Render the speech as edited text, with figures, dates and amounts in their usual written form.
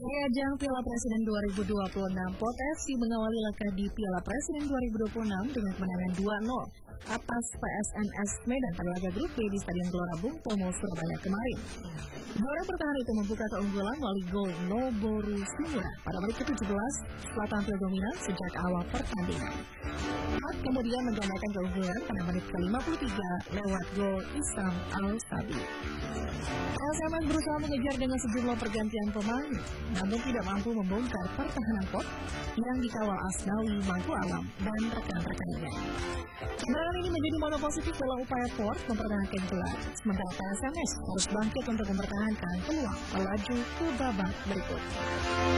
Di ajang Piala Presiden 2026, potensi mengawali laga di Piala Presiden 2026 dengan kemenangan 2-0 atas PSNS Medan pada laga grup B di Stadion Gelora Bung Tomo, Surabaya kemarin. Juara bertahan itu membuka keunggulan melalui gol Noboru Sumura pada menit ke-17 setelah tampil dominan sejak awal pertandingan. Kemudian menggandakan keunggulan pada menit ke-53 lewat gol Isam Al-Sabi. PSMS berusaha mengejar dengan sejumlah pergantian pemain, namun tidak mampu membongkar pertahanan pot yang dikawal Asnawi, Mangku Alam, dan rekan-rekannya. Kemenangan ini menjadi mono positif dalam upaya Port mempertahankan gelar, sementara PSMS harus bangkit untuk mempertahankan peluang melaju ke babak berikut.